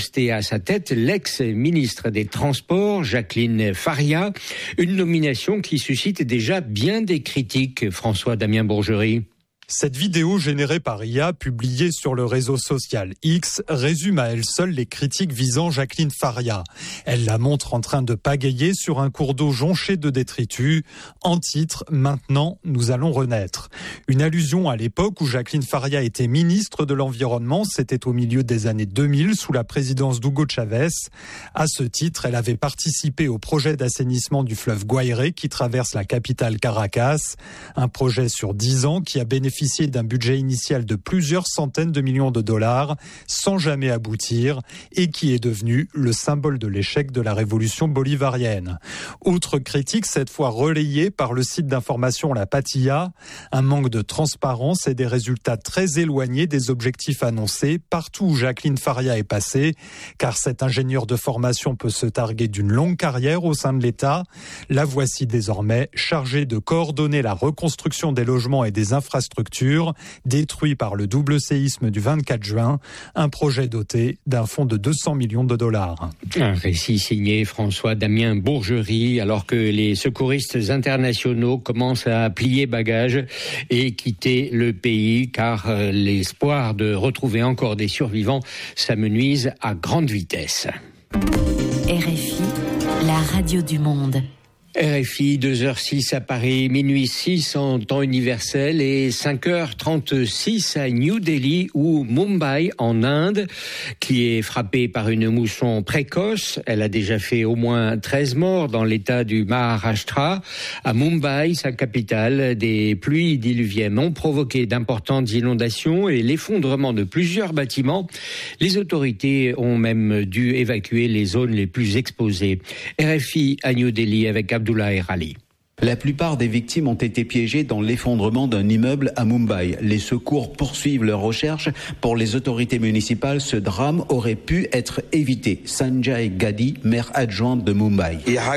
poste et à sa tête l'ex-ministre des Transports, Jacqueline Faria. Une nomination qui suscite déjà bien des critiques, François-Damien Bourgerie. Cette vidéo générée par IA, publiée sur le réseau social X, résume à elle seule les critiques visant Jacqueline Faria. Elle la montre en train de pagayer sur un cours d'eau jonché de détritus. En titre, maintenant, nous allons renaître. Une allusion à l'époque où Jacqueline Faria était ministre de l'Environnement, c'était au milieu des années 2000, sous la présidence d'Hugo Chavez. À ce titre, elle avait participé au projet d'assainissement du fleuve Guairé qui traverse la capitale Caracas. Un projet sur 10 ans qui a bénéficié d'un budget initial de plusieurs centaines de millions de dollars sans jamais aboutir et qui est devenu le symbole de l'échec de la révolution bolivarienne. Autre critique, cette fois relayée par le site d'information La Patilla, un manque de transparence et des résultats très éloignés des objectifs annoncés partout où Jacqueline Faria est passée, car cet ingénieur de formation peut se targuer d'une longue carrière au sein de l'État. La voici désormais chargée de coordonner la reconstruction des logements et des infrastructures détruit par le double séisme du 24 juin, un projet doté d'un fonds de 200 millions de dollars. Un récit signé François-Damien Bourgerie, alors que les secouristes internationaux commencent à plier bagages et quitter le pays, car l'espoir de retrouver encore des survivants s'amenuise à grande vitesse. RFI, la radio du monde. RFI, 2h06 à Paris, minuit 6 en temps universel et 5h36 à New Delhi ou Mumbai en Inde, qui est frappée par une mousson précoce. Elle a déjà fait au moins 13 morts dans l'état du Maharashtra. À Mumbai, sa capitale, des pluies diluviennes ont provoqué d'importantes inondations et l'effondrement de plusieurs bâtiments. Les autorités ont même dû évacuer les zones les plus exposées. RFI à New Delhi avec Abdullah Erali. La plupart des victimes ont été piégées dans l'effondrement d'un immeuble à Mumbai. Les secours poursuivent leurs recherches. Pour les autorités municipales, ce drame aurait pu être évité. Sanjay Gadi, maire adjointe de Mumbai.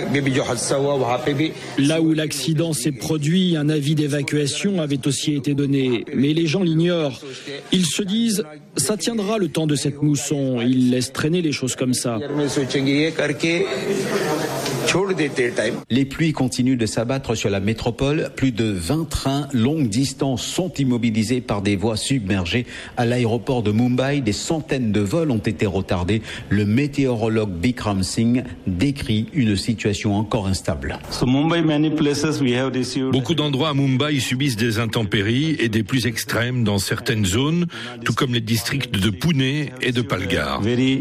Là où l'accident s'est produit, un avis d'évacuation avait aussi été donné. Mais les gens l'ignorent. Ils se disent, ça tiendra le temps de cette mousson. Ils laissent traîner les choses comme ça. Les pluies continuent de s'abattre sur la métropole. Plus de 20 trains longue distance sont immobilisés par des voies submergées. À l'aéroport de Mumbai, des centaines de vols ont été retardés. Le météorologue Bikram Singh décrit une situation encore instable. Beaucoup d'endroits à Mumbai subissent des intempéries et des pluies extrêmes dans certaines zones, tout comme les districts de Pune et de Palghar.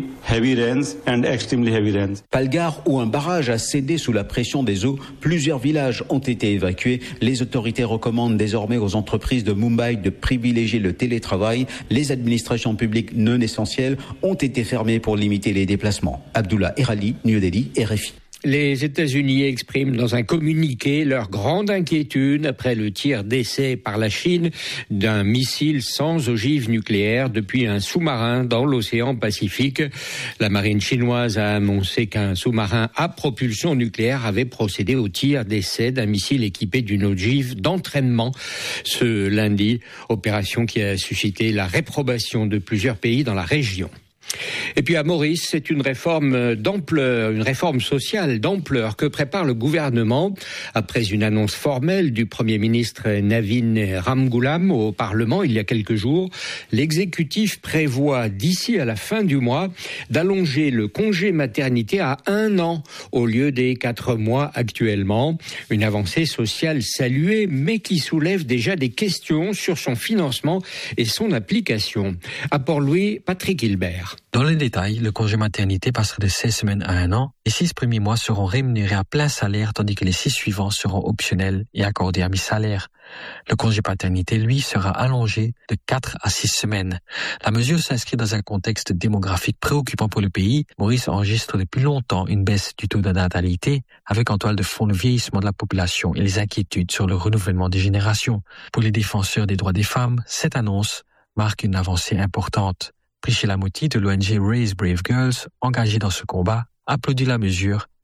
Palghar, où un barrage a cédé sous la pression des eaux, plusieurs villages ont été évacués. Les autorités recommandent désormais aux entreprises de Mumbai de privilégier le télétravail. Les administrations publiques non essentielles ont été fermées pour limiter les déplacements. Abdullah Erali, New Delhi, RFI. Les États-Unis expriment dans un communiqué leur grande inquiétude après le tir d'essai par la Chine d'un missile sans ogive nucléaire depuis un sous-marin dans l'océan Pacifique. La marine chinoise a annoncé qu'un sous-marin à propulsion nucléaire avait procédé au tir d'essai d'un missile équipé d'une ogive d'entraînement ce lundi, opération qui a suscité la réprobation de plusieurs pays dans la région. Et puis à Maurice, c'est une réforme d'ampleur, une réforme sociale d'ampleur que prépare le gouvernement. Après une annonce formelle du Premier ministre Navin Ramgoolam au Parlement il y a quelques jours, l'exécutif prévoit d'ici à la fin du mois d'allonger le congé maternité à 1 an au lieu des 4 mois actuellement. Une avancée sociale saluée mais qui soulève déjà des questions sur son financement et son application. À Port-Louis, Patrick Hilbert. Dans les détails, le congé maternité passera de 16 semaines à 1 an. Les 6 premiers mois seront rémunérés à plein salaire, tandis que les 6 suivants seront optionnels et accordés à mi-salaire. Le congé paternité, lui, sera allongé de 4 à 6 semaines. La mesure s'inscrit dans un contexte démographique préoccupant pour le pays. Maurice enregistre depuis longtemps une baisse du taux de natalité, avec en toile de fond le vieillissement de la population et les inquiétudes sur le renouvellement des générations. Pour les défenseurs des droits des femmes, cette annonce marque une avancée importante. Priscilla Mouti de l'ONG Raise Brave Girls, engagée dans ce combat, applaudit la mesure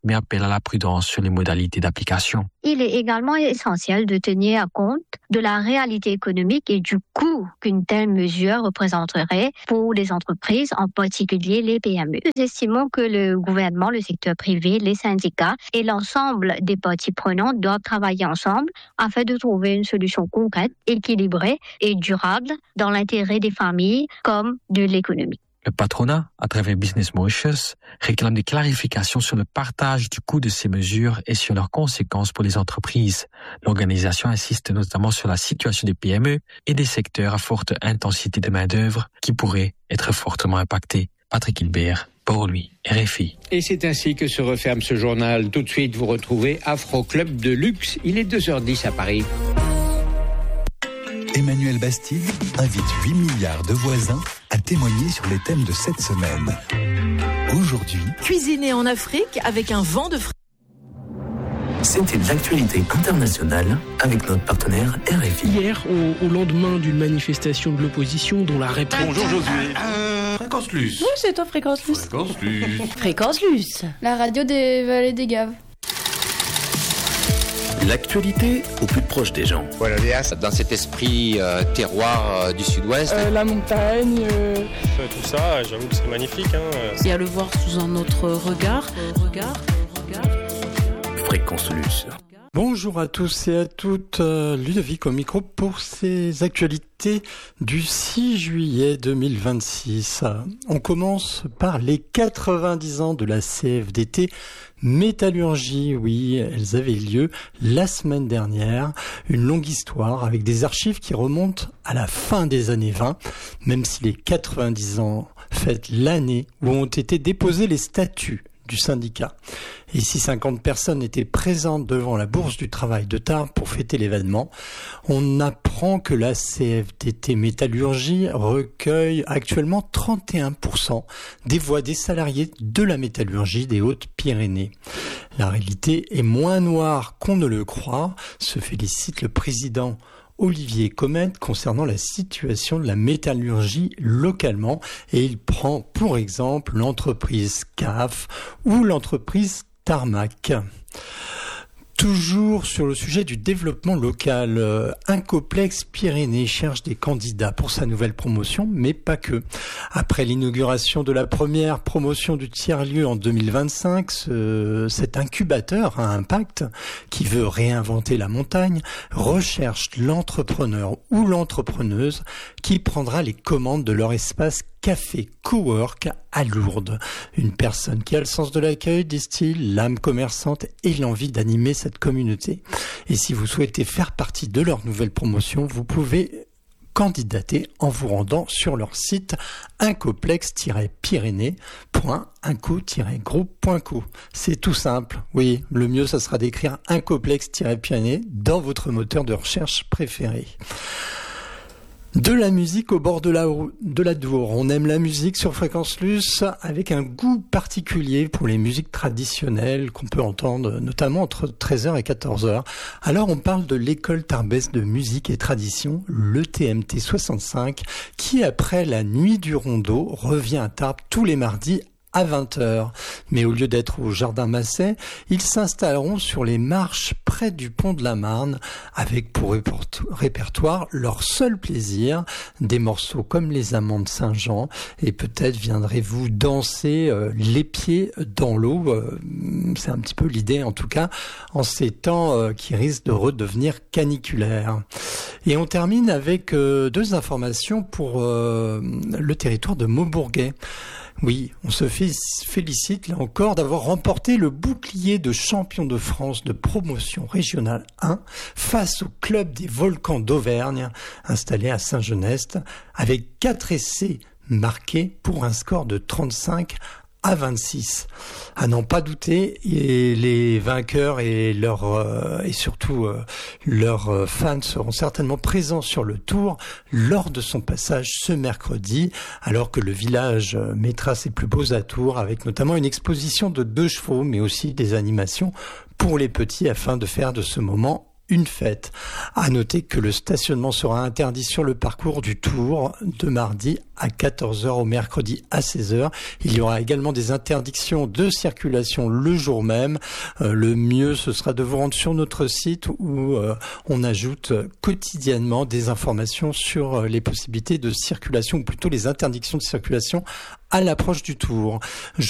mais appelle à la prudence sur les modalités d'application. Il est également essentiel de tenir compte de la réalité économique et du coût qu'une telle mesure représenterait pour les entreprises, en particulier les PME. Nous estimons que le gouvernement, le secteur privé, les syndicats et l'ensemble des parties prenantes doivent travailler ensemble afin de trouver une solution concrète, équilibrée et durable dans l'intérêt des familles comme de l'économie. Le patronat, à travers Business Mauritius, réclame des clarifications sur le partage du coût de ces mesures et sur leurs conséquences pour les entreprises. L'organisation insiste notamment sur la situation des PME et des secteurs à forte intensité de main-d'œuvre qui pourraient être fortement impactés. Patrick Hilbert, pour lui, RFI. Et c'est ainsi que se referme ce journal. Tout de suite, vous retrouvez Afro Club de Luxe. Il est 2h10 à Paris. Emmanuel Bastide invite 8 milliards de voisins à témoigner sur les thèmes de cette semaine. Aujourd'hui, cuisiner en Afrique avec un vent de fraîcheur. C'était l'actualité internationale avec notre partenaire RFI. Hier, au lendemain d'une manifestation de l'opposition dont la réponse... Bonjour Josué. Fréquence Luce. Oui, c'est toi Fréquence Luce. Fréquence Luce. Fréquence Luce. La radio des vallées des Gaves. L'actualité au plus proche des gens. Voilà, dans cet esprit terroir du sud-ouest. La montagne. Tout ça, j'avoue que c'est magnifique. Et à le voir sous un autre regard. Fréquence Luce. Bonjour à tous et à toutes, Ludovic au micro pour ces actualités du 6 juillet 2026. On commence par les 90 ans de la CFDT Métallurgie. Oui, elles avaient lieu la semaine dernière. Une longue histoire avec des archives qui remontent à la fin des années 20, même si les 90 ans fêtent l'année où ont été déposés les statuts du syndicat. Et si 50 personnes étaient présentes devant la Bourse du Travail de Tarbes pour fêter l'événement, on apprend que la CFDT Métallurgie recueille actuellement 31% des voix des salariés de la métallurgie des Hautes-Pyrénées. La réalité est moins noire qu'on ne le croit, se félicite le président Olivier Comet concernant la situation de la métallurgie localement, et il prend pour exemple l'entreprise CAF ou l'entreprise Tarmac. Toujours sur le sujet du développement local, Incoplex Pyrénées cherche des candidats pour sa nouvelle promotion, mais pas que. Après l'inauguration de la première promotion du tiers-lieu en 2025, cet incubateur à impact, qui veut réinventer la montagne, recherche l'entrepreneur ou l'entrepreneuse qui prendra les commandes de leur espace Café Cowork à Lourdes. Une personne qui a le sens de l'accueil, disent-ils, l'âme commerçante et l'envie d'animer cette communauté. Et si vous souhaitez faire partie de leur nouvelle promotion, vous pouvez candidater en vous rendant sur leur site incoplex-pyrénées.inco-groupe.co. C'est tout simple. Oui, le mieux, ça sera d'écrire incoplex-pyrénées dans votre moteur de recherche préféré. De la musique au bord de la Dour. On aime la musique sur Fréquence Luce avec un goût particulier pour les musiques traditionnelles qu'on peut entendre notamment entre 13h et 14h. Alors on parle de l'école tarbaise de musique et tradition, le TMT 65, qui après la nuit du rondeau revient à Tarbes tous les mardis à 20h. Mais au lieu d'être au Jardin Masset, ils s'installeront sur les marches près du pont de la Marne avec pour répertoire leur seul plaisir, des morceaux comme les Amants de Saint-Jean, et peut-être viendrez-vous danser les pieds dans l'eau. C'est un petit peu l'idée en tout cas en ces temps qui risquent de redevenir caniculaires. Et on termine avec deux informations pour le territoire de Maubourguet. Oui, on se félicite là encore d'avoir remporté le bouclier de champion de France de promotion régionale 1 face au club des volcans d'Auvergne installé à Saint-Genest avec 4 essais marqués pour un score de 35-26. À n'en pas douter, et les vainqueurs et surtout leurs fans seront certainement présents sur le tour lors de son passage ce mercredi, alors que le village mettra ses plus beaux atours avec notamment une exposition de 2 chevaux, mais aussi des animations pour les petits afin de faire de ce moment une fête. À noter que le stationnement sera interdit sur le parcours du Tour de mardi à 14h au mercredi à 16h. Il y aura également des interdictions de circulation le jour même. Le mieux, ce sera de vous rendre sur notre site où on ajoute quotidiennement des informations sur les possibilités de circulation, ou plutôt les interdictions de circulation à l'approche du Tour.